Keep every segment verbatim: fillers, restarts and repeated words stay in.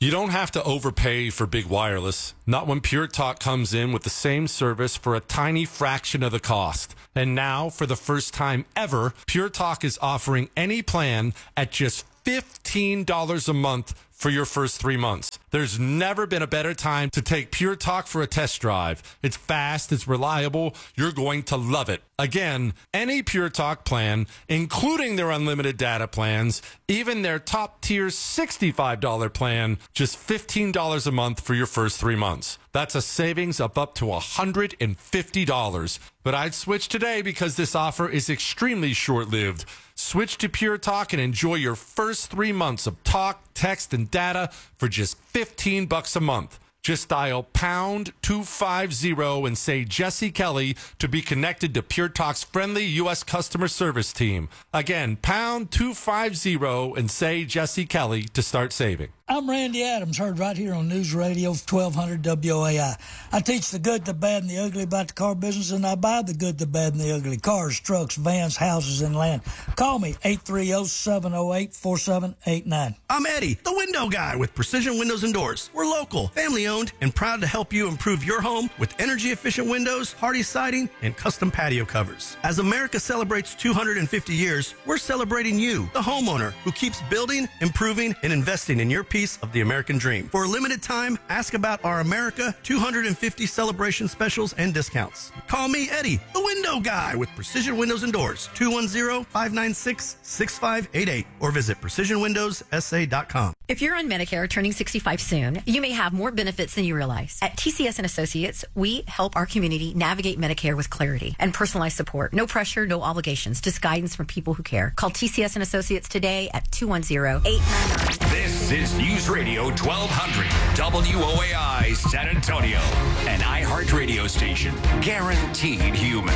You don't have to overpay for big wireless, not when Pure Talk comes in with the same service for a tiny fraction of the cost. And now, for the first time ever, Pure Talk is offering any plan at just fifteen dollars a month for your first three months. There's never been a better time to take Pure Talk for a test drive. It's fast, it's reliable, you're going to love it. Again, any Pure Talk plan, including their unlimited data plans, even their top-tier sixty-five dollars plan, just fifteen dollars a month for your first three months. That's a savings of up to one hundred fifty dollars. But I'd switch today because this offer is extremely short-lived. Switch to Pure Talk and enjoy your first three months of talk, text, and data for just fifteen bucks a month. Just dial pound two fifty and say Jesse Kelly to be connected to Pure Talk's friendly U S customer service team. Again, pound two fifty and say Jesse Kelly to start saving. I'm Randy Adams, heard right here on News Radio twelve hundred W O A I. I teach the good, the bad, and the ugly about the car business, and I buy the good, the bad, and the ugly. Cars, trucks, vans, houses, and land. Call me, eight three zero, seven zero eight, four seven eight nine. I'm Eddie, the window guy with Precision Windows and Doors. We're local, family-owned, and proud to help you improve your home with energy-efficient windows, hardy siding, and custom patio covers. As America celebrates two hundred fifty years, we're celebrating you, the homeowner, who keeps building, improving, and investing in your piece of the American dream. For a limited time, ask about our America two hundred fifty celebration specials and discounts. Call me, Eddie, the window guy with Precision Windows and Doors, two one zero, five nine six, six five eight eight, or visit precision windows s a dot com. If you're on Medicare turning sixty-five soon, you may have more benefits than you realize. At T C S and Associates, we help our community navigate Medicare with clarity and personalized support. No pressure, no obligations, just guidance from people who care. Call T C S and Associates today at two one zero, eight nine nine. This is News Radio twelve hundred W O A I San Antonio, an iHeart radio station, guaranteed human.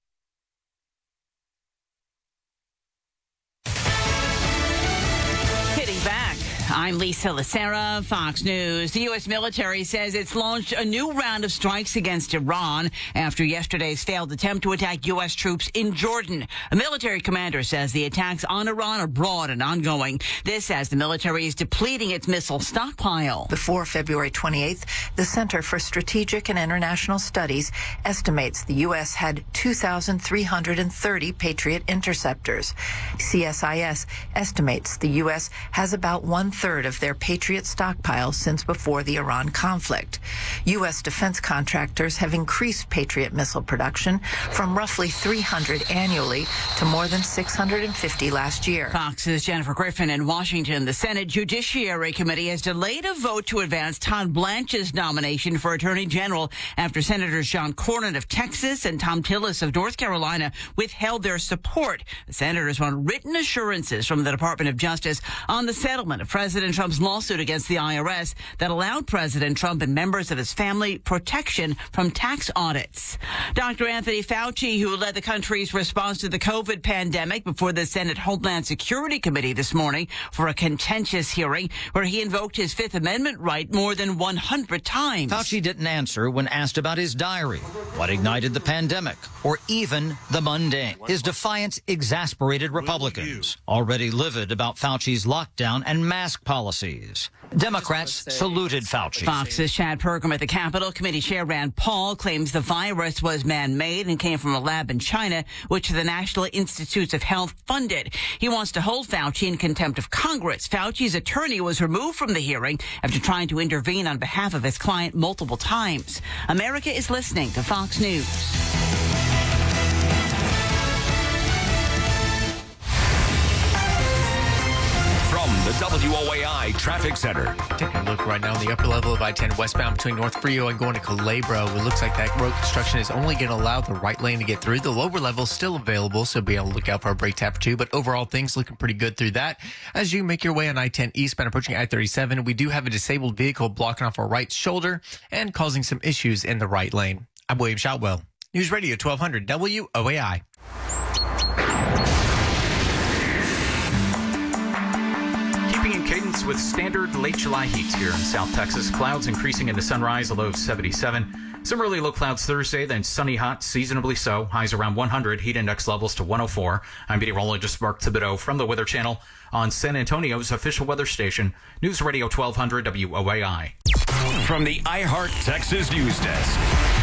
Hitting back. I'm Lisa Lacera, Fox News. The U S military says it's launched a new round of strikes against Iran after yesterday's failed attempt to attack U S troops in Jordan. A military commander says the attacks on Iran are broad and ongoing. This as the military is depleting its missile stockpile. Before February twenty-eighth, the Center for Strategic and International Studies estimates the U S had two thousand three hundred thirty Patriot interceptors. C S I S estimates the U S has about one-third of their Patriot stockpile since before the Iran conflict. U S defense contractors have increased Patriot missile production from roughly three hundred annually to more than six hundred fifty last year. Fox's Jennifer Griffin in Washington. The Senate Judiciary Committee has delayed a vote to advance Todd Blanche's nomination for Attorney General after Senators John Cornyn of Texas and Tom Tillis of North Carolina withheld their support. The senators want written assurances from the Department of Justice on the settlement of President Trump's lawsuit against the I R S that allowed President Trump and members of his family protection from tax audits. Doctor Anthony Fauci, who led the country's response to the COVID pandemic before the Senate Homeland Security Committee this morning for a contentious hearing where he invoked his Fifth Amendment right more than one hundred times. Fauci didn't answer when asked about his diary, what ignited the pandemic, or even the mundane. His defiance exasperated Republicans, already livid about Fauci's lockdown and mask policies. Democrats saluted Fauci. Fox's Chad Perkam at the Capitol. Committee Chair Rand Paul claims the virus was man-made and came from a lab in China, which the National Institutes of Health funded. He wants to hold Fauci in contempt of Congress. Fauci's attorney was removed from the hearing after trying to intervene on behalf of his client multiple times. America is listening to Fox News. The W O A I Traffic Center. Taking a look right now on the upper level of I ten westbound between North Frio and going to Calabro. It looks like that road construction is only going to allow the right lane to get through. The lower level is still available, so be on the lookout for a brake tap or two. But overall, things looking pretty good through that. As you make your way on I ten eastbound approaching I thirty-seven, we do have a disabled vehicle blocking off our right shoulder and causing some issues in the right lane. I'm William Shotwell. News Radio twelve hundred W O A I. begins with standard late July heat here in South Texas. Clouds increasing into sunrise, a low of seventy-seven. Some really low clouds Thursday, then sunny hot, seasonably so. Highs around one hundred, heat index levels to one oh four. I'm meteorologist Mark Thibodeau from the Weather Channel on San Antonio's official weather station, News Radio twelve hundred W O A I. From the iHeart Texas News Desk.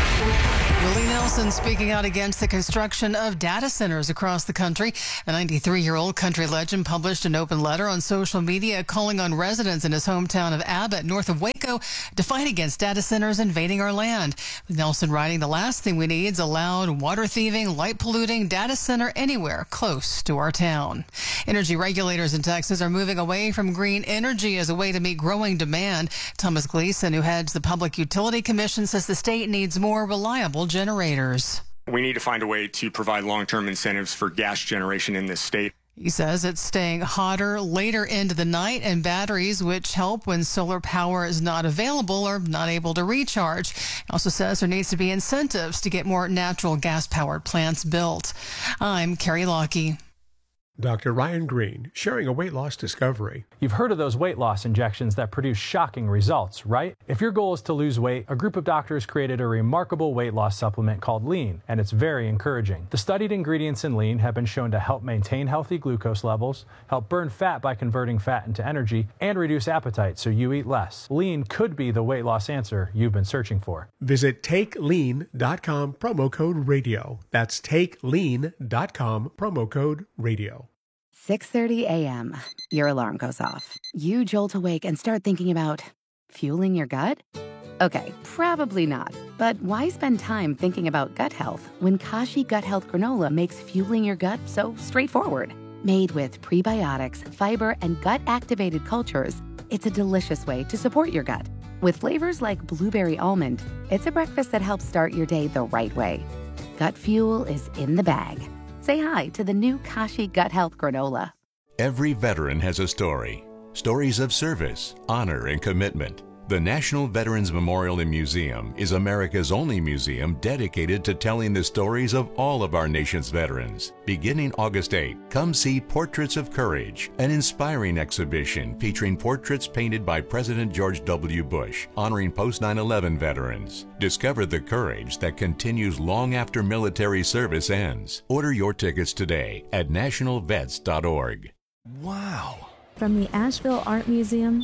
Willie Nelson speaking out against the construction of data centers across the country. A ninety-three-year-old country legend published an open letter on social media calling on residents in his hometown of Abbott, north of Waco, to fight against data centers invading our land. With Nelson writing, the last thing we need is a loud, water-thieving, light-polluting data center anywhere close to our town. Energy regulators in Texas are moving away from green energy as a way to meet growing demand. Thomas Gleason, who heads the Public Utility Commission, says the state needs more reliable generators. We need to find a way to provide long-term incentives for gas generation in this state. He says it's staying hotter later into the night, and batteries, which help when solar power is not available, are not able to recharge. He also says there needs to be incentives to get more natural gas-powered plants built. I'm Carrie Lockie. Doctor Ryan Green, sharing a weight loss discovery. You've heard of those weight loss injections that produce shocking results, right? If your goal is to lose weight, a group of doctors created a remarkable weight loss supplement called Lean, and it's very encouraging. The studied ingredients in Lean have been shown to help maintain healthy glucose levels, help burn fat by converting fat into energy, and reduce appetite so you eat less. Lean could be the weight loss answer you've been searching for. Visit take lean dot com, promo code radio. That's take lean dot com, promo code radio. six thirty a.m. Your alarm goes off. You jolt awake and start thinking about fueling your gut? Okay, probably not. But why spend time thinking about gut health when Kashi Gut Health Granola makes fueling your gut so straightforward? Made with prebiotics, fiber, and gut-activated cultures, it's a delicious way to support your gut. With flavors like blueberry almond, it's a breakfast that helps start your day the right way. Gut fuel is in the bag. Say hi to the new Kashi Gut Health Granola. Every veteran has a story. Stories of service, honor, and commitment. The National Veterans Memorial and Museum is America's only museum dedicated to telling the stories of all of our nation's veterans. Beginning August eighth, come see Portraits of Courage, an inspiring exhibition featuring portraits painted by President George W. Bush, honoring post nine eleven veterans. Discover the courage that continues long after military service ends. Order your tickets today at national vets dot org. Wow. From the Asheville Art Museum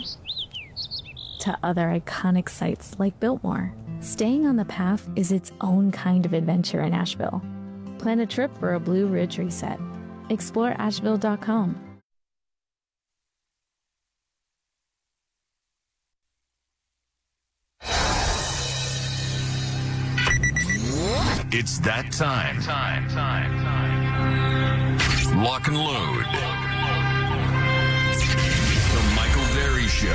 to other iconic sites like Biltmore, staying on the path is its own kind of adventure in Asheville. Plan a trip for a Blue Ridge reset. Explore asheville dot com. It's that time. Time, time, time. Lock and load.